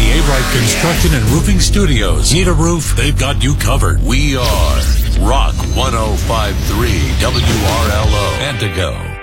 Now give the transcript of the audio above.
the A-Bright Construction and Roofing Studios. Need a roof? They've got you covered. We are Rock 105.3 WRLO Antigo.